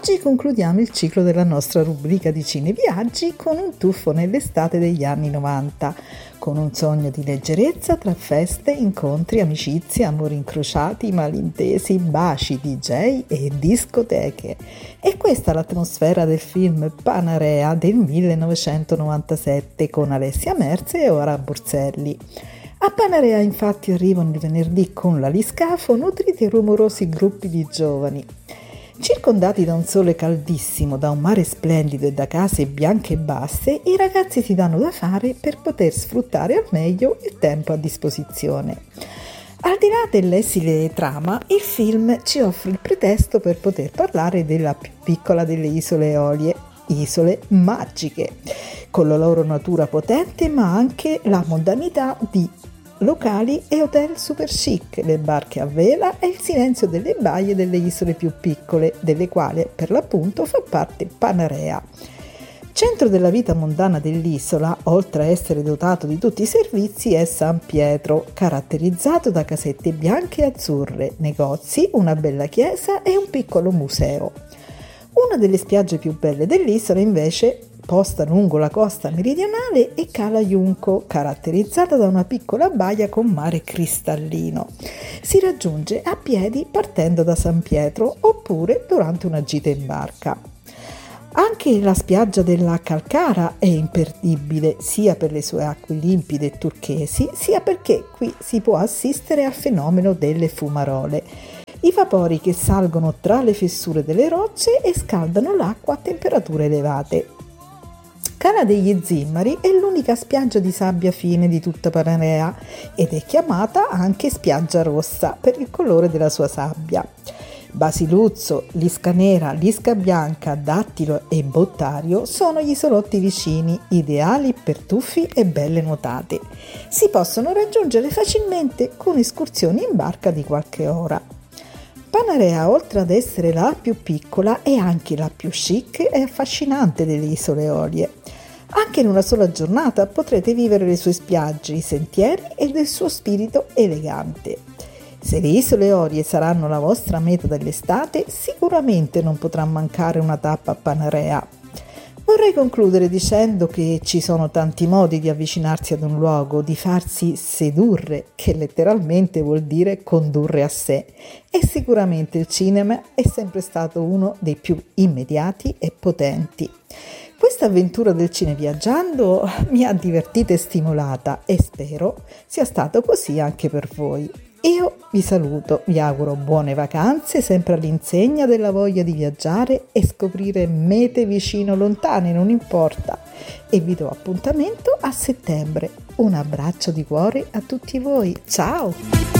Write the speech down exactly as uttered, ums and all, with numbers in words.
Oggi concludiamo il ciclo della nostra rubrica di cineviaggi con un tuffo nell'estate degli anni novanta, con un sogno di leggerezza tra feste, incontri, amicizie, amori incrociati, malintesi, baci, D J e discoteche. E questa è l'atmosfera del film Panarea del millenovecentonovantasette con Alessia Merze e Ora Borselli. A Panarea infatti arrivano il venerdì con l'aliscafo nutriti e rumorosi gruppi di giovani. Circondati da un sole caldissimo, da un mare splendido e da case bianche e basse, i ragazzi si danno da fare per poter sfruttare al meglio il tempo a disposizione. Al di là dell'esile trama, il film ci offre il pretesto per poter parlare della più piccola delle isole Eolie, isole magiche, con la loro natura potente ma anche la mondanità di locali e hotel super chic, le barche a vela e il silenzio delle baie delle isole più piccole, delle quali per l'appunto fa parte Panarea. Centro della vita mondana dell'isola, oltre a essere dotato di tutti i servizi, è San Pietro, caratterizzato da casette bianche e azzurre, negozi, una bella chiesa e un piccolo museo. Una delle spiagge più belle dell'isola invece posta lungo la costa meridionale è Cala Junco, caratterizzata da una piccola baia con mare cristallino. Si raggiunge a piedi partendo da San Pietro oppure durante una gita in barca. Anche la spiaggia della Calcara è imperdibile sia per le sue acque limpide e turchesi, sia perché qui si può assistere al fenomeno delle fumarole, i vapori che salgono tra le fessure delle rocce e scaldano l'acqua a temperature elevate. Cala degli Zimmari è l'unica spiaggia di sabbia fine di tutta Panarea ed è chiamata anche spiaggia rossa per il colore della sua sabbia. Basiluzzo, Lisca Nera, Lisca Bianca, Dattilo e Bottario sono gli isolotti vicini, ideali per tuffi e belle nuotate. Si possono raggiungere facilmente con escursioni in barca di qualche ora. Panarea, oltre ad essere la più piccola, è anche la più chic e affascinante delle isole Eolie. Anche in una sola giornata potrete vivere le sue spiagge, i sentieri e il suo spirito elegante. Se le isole Eolie saranno la vostra meta dell'estate, sicuramente non potrà mancare una tappa a Panarea. Vorrei concludere dicendo che ci sono tanti modi di avvicinarsi ad un luogo, di farsi sedurre, che letteralmente vuol dire condurre a sé, e sicuramente il cinema è sempre stato uno dei più immediati e potenti. Questa avventura del cineviaggiando mi ha divertita e stimolata e spero sia stato così anche per voi. Io vi saluto, vi auguro buone vacanze, sempre all'insegna della voglia di viaggiare e scoprire mete vicino o lontane, non importa. E vi do appuntamento a settembre. Un abbraccio di cuore a tutti voi. Ciao!